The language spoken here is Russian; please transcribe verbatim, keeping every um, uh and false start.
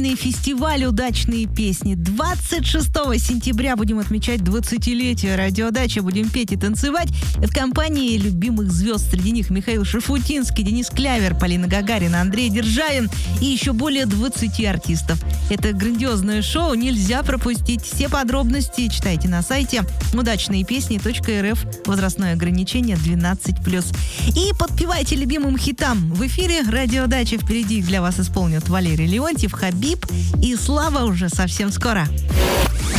Федеральный фестиваль «Удачные песни». двадцать шестого сентября будем отмечать двадцатилетие радиодачи. Будем петь и танцевать в компании любимых звезд. Среди них Михаил Шафутинский, Денис Клявер, Полина Гагарина, Андрей Державин и еще более двадцати артистов. Это грандиозное шоу нельзя пропустить. Все подробности читайте на сайте удачные песни точка эр эф. Возрастное ограничение двенадцать плюс. И подпевайте любимым хитам. В эфире радиодача. Впереди их для вас исполнят Валерий Леонтьев, Хабиб и Слава уже совсем скоро.